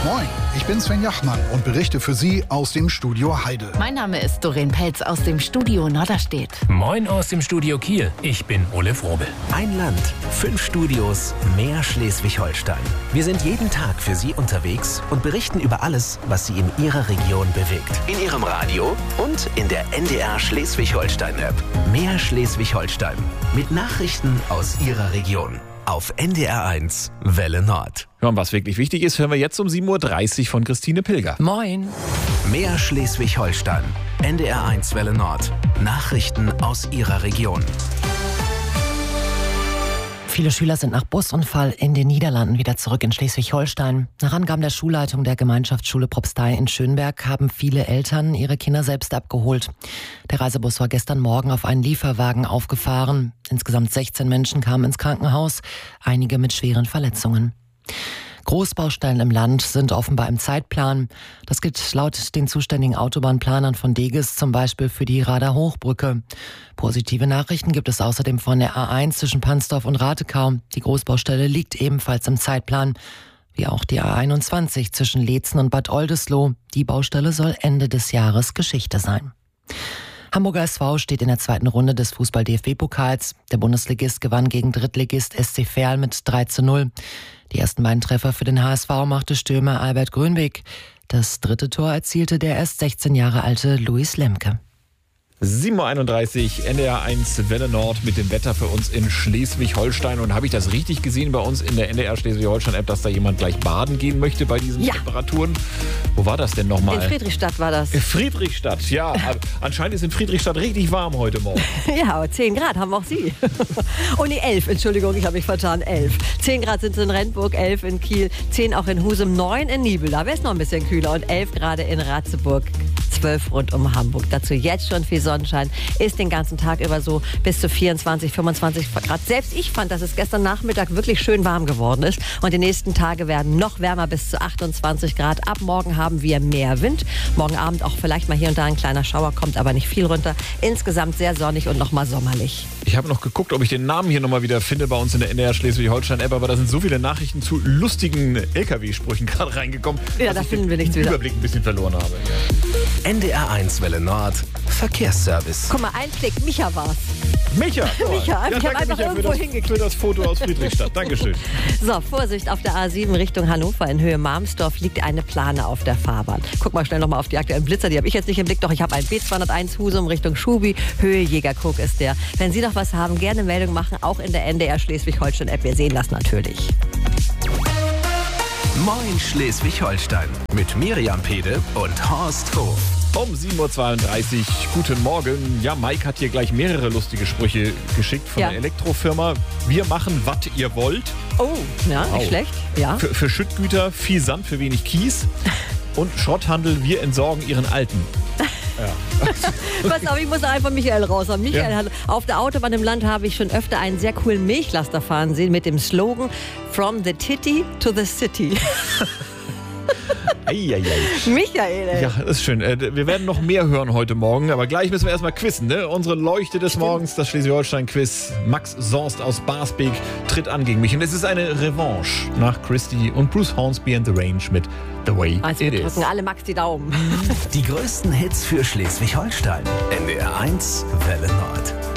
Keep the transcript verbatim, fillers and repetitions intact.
Moin, ich bin Sven Jachmann und berichte für Sie aus dem Studio Heide. Mein Name ist Doreen Pelz aus dem Studio Norderstedt. Moin aus dem Studio Kiel. Ich bin Ole Frobel. Ein Land, fünf Studios, mehr Schleswig-Holstein. Wir sind jeden Tag für Sie unterwegs und berichten über alles, was Sie in Ihrer Region bewegt. In Ihrem Radio und in der N D R Schleswig-Holstein-App. Mehr Schleswig-Holstein. Mit Nachrichten aus Ihrer Region. Auf N D R eins, Welle Nord. Ja, und was wirklich wichtig ist, hören wir jetzt um sieben Uhr dreißig von Christine Pilger. Moin. Mehr Schleswig-Holstein. N D R eins, Welle Nord. Nachrichten aus Ihrer Region. Viele Schüler sind nach Busunfall in den Niederlanden wieder zurück in Schleswig-Holstein. Nach Angaben der Schulleitung der Gemeinschaftsschule Propstei in Schönberg haben viele Eltern ihre Kinder selbst abgeholt. Der Reisebus war gestern Morgen auf einen Lieferwagen aufgefahren. Insgesamt sechzehn Menschen kamen ins Krankenhaus, einige mit schweren Verletzungen. Großbaustellen im Land sind offenbar im Zeitplan. Das gilt laut den zuständigen Autobahnplanern von Deges zum Beispiel für die Radar Hochbrücke. Positive Nachrichten gibt es außerdem von der A eins zwischen Pansdorf und Ratekau. Die Großbaustelle liegt ebenfalls im Zeitplan. Wie auch die A einundzwanzig zwischen Leetzen und Bad Oldesloe. Die Baustelle soll Ende des Jahres Geschichte sein. Hamburger S V steht in der zweiten Runde des Fußball-D F B-Pokals. Der Bundesligist gewann gegen Drittligist S C Verl mit drei zu null. Die ersten beiden Treffer für den H S V machte Stürmer Albert Grönweg. Das dritte Tor erzielte der erst sechzehn Jahre alte Luis Lemke. sieben Uhr einunddreißig, N D R eins Welle Nord mit dem Wetter für uns in Schleswig-Holstein. Und habe ich das richtig gesehen bei uns in der N D R Schleswig-Holstein-App, dass da jemand gleich baden gehen möchte bei diesen Ja. Temperaturen? Wo war das denn nochmal? In Friedrichstadt war das. In Friedrichstadt, ja. Anscheinend ist in Friedrichstadt richtig warm heute Morgen. Ja, aber zehn Grad haben auch Sie. Oh nee, elf, Entschuldigung, ich habe mich vertan, elf. zehn Grad sind es in Rendsburg, elf in Kiel, zehn auch in Husum, neun in Nibel, da wäre es noch ein bisschen kühler und elf Grad in Ratzeburg, zwölf rund um Hamburg. Dazu jetzt schon viel Sonnenschein, ist den ganzen Tag über so bis zu vierundzwanzig, fünfundzwanzig Grad. Selbst ich fand, dass es gestern Nachmittag wirklich schön warm geworden ist und die nächsten Tage werden noch wärmer bis zu achtundzwanzig Grad. Ab morgen haben wir mehr Wind. Morgen Abend auch vielleicht mal hier und da ein kleiner Schauer, kommt aber nicht viel runter. Insgesamt sehr sonnig und nochmal sommerlich. Ich habe noch geguckt, ob ich den Namen hier nochmal wieder finde bei uns in der N D R Schleswig-Holstein-App, aber da sind so viele Nachrichten zu lustigen L K W-Sprüchen gerade reingekommen, Ja, dass da ich finden den wir nichts wieder. Überblick ein bisschen verloren habe. N D R eins, Welle Nord. Verkehrsservice. Guck mal, ein Klick, Micha war's. Micha, Micha, ich hab danke, einfach Micha, für irgendwo das, hingeklickt. für das Foto aus Friedrichstadt. Dankeschön. So, Vorsicht, auf der A sieben Richtung Hannover in Höhe Marmsdorf liegt eine Plane auf der Fahrbahn. Guck mal schnell nochmal auf die aktuellen Blitzer, die habe ich jetzt nicht im Blick, doch ich habe ein B zweihunderteins Husum Richtung Schubi, Höhe Jägerkrog ist der. Wenn Sie noch was haben, gerne Meldung machen, auch in der N D R Schleswig-Holstein-App. Wir sehen das natürlich. Moin Schleswig-Holstein. Mit Miriam Pede und Horst Hof. Um sieben Uhr zweiunddreißig, guten Morgen. Ja, Mike hat hier gleich mehrere lustige Sprüche geschickt von Ja. der Elektrofirma. Wir machen, was ihr wollt. Oh, na, nicht Wow. schlecht. Ja. Für, für Schüttgüter viel Sand für wenig Kies. Und Schrotthandel, wir entsorgen ihren Alten. Pass auf, ich muss einfach Michael raus haben. Michael Ja. hat, auf der Autobahn im Land habe ich schon öfter einen sehr coolen Milchlaster fahren sehen mit dem Slogan From the Titty to the City. Eieiei. Michael, ey. Ja, das ist schön. Äh, Wir werden noch mehr hören heute Morgen, aber gleich müssen wir erstmal quizzen, ne? Unsere Leuchte des Morgens, das Schleswig-Holstein-Quiz. Max Sorst aus Barsbek tritt an gegen mich. Und es ist eine Revanche nach Christy und Bruce Hornsby and the Range mit The Way Also It wir Is. drücken alle Max die Daumen. Die größten Hits für Schleswig-Holstein. N D R eins, Welle Nord.